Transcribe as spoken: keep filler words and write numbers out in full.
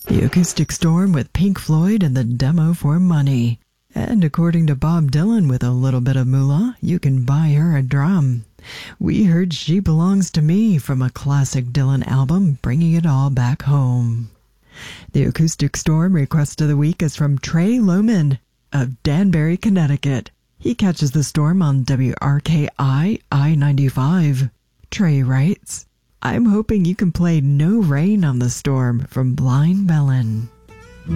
The Acoustic Storm with Pink Floyd and the demo for money. And according to Bob Dylan, with a little bit of moolah, you can buy her a drum. We heard She Belongs to Me from a classic Dylan album, bringing it all back home. The Acoustic Storm request of the week is from Trey Lohman of Danbury, Connecticut. He catches the storm on W R K I I ninety-five. Trey writes, I'm hoping you can play No Rain on the Storm from Blind Melon.